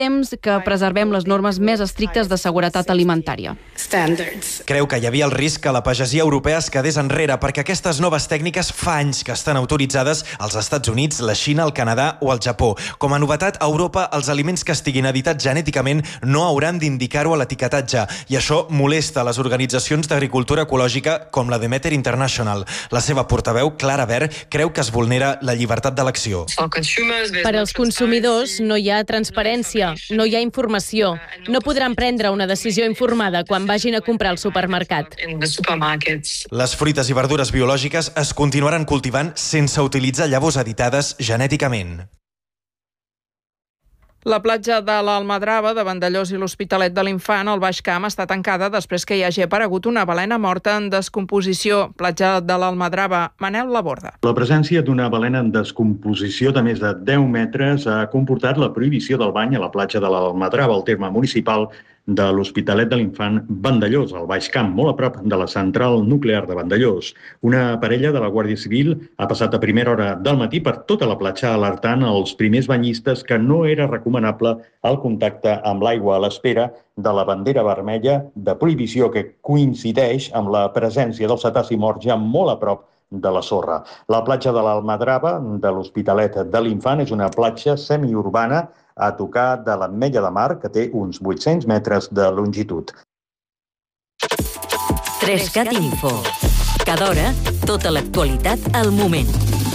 temps que preservem les normes més estrictes de seguretat alimentària. Creu que hi havia el risc que la pagesia europea es quedés enrere perquè aquestes noves tècniques fa anys que estan autoritzades als Estats Units, la Xina, el Canadà o el Japó. Com a novetat, a Europa els aliments que estiguin editats genèticament no hauran d'indicar-ho a l'etiquetatge i això molesta les organitzacions d'agricultura ecològica com la Demeter International. La seva portaveu, Clara Ver, creu que es vulnera la llibertat d'elecció. Per als consumidors no hi ha transparència, no hi ha informació. No podran prendre una decisió informada quan vagin a comprar al supermercat. Les fruites i verdures biològiques es continuaran cultivant sense utilitzar llavors editades genèticament. La platja de l'Almadrava de Vandellòs i l'Hospitalet de l'Infant al Baix Camp està tancada després que hi hagi aparegut una balena morta en descomposició. Platja de l'Almadrava, Manel Laborda. La presència d'una balena en descomposició de més de 10 metres ha comportat la prohibició del bany a la platja de l'Almadrava, al terme municipal de l'Hospitalet de l'Infant Vandellòs, al Baix Camp, molt a prop de la central nuclear de Vandellòs. Una parella de la Guàrdia Civil ha passat a primera hora del matí per tota la platja alertant els primers banyistes que no era recomanable el contacte amb l'aigua a l'espera de la bandera vermella de prohibició que coincideix amb la presència del cetaci mort ja molt a prop de la sorra. La platja de l'Almadrava de l'Hospitalet de l'Infant és una platja semiurbana a tocar de l'Ametlla de Mar, que té uns 800 metres de longitud. 3CAT Info. Cada hora, tota l'actualitat al moment.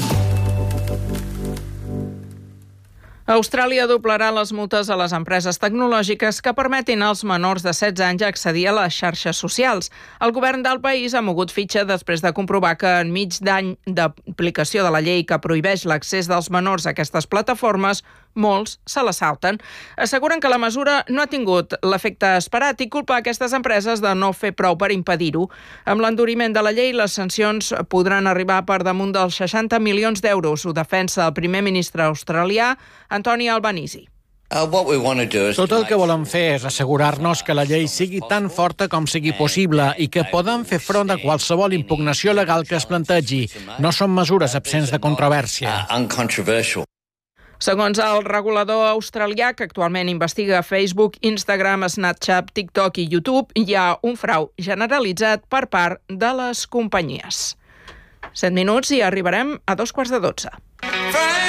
Austràlia doblarà les multes a les empreses tecnològiques que permetin als menors de 16 anys accedir a les xarxes socials. El govern del país ha mogut fitxa després de comprovar que enmig d'any d'aplicació de la llei que prohibeix l'accés dels menors a aquestes plataformes, molts se la salten. Asseguren que la mesura no ha tingut l'efecte esperat i culpa aquestes empreses de no fer prou per impedir-ho. Amb l'enduriment de la llei, les sancions podran arribar per damunt dels 60 milions d'euros. Ho defensa el primer ministre australià, Anthony Albanese. Tot el que volem fer és assegurar-nos que la llei sigui tan forta com sigui possible i que poden fer front a qualsevol impugnació legal que es plantegi. No són mesures absents de controvèrsia. Segons el regulador australià, que actualment investiga Facebook, Instagram, Snapchat, TikTok i YouTube, hi ha un frau generalitzat per part de les companyies. 7 minuts i arribarem a 2:15.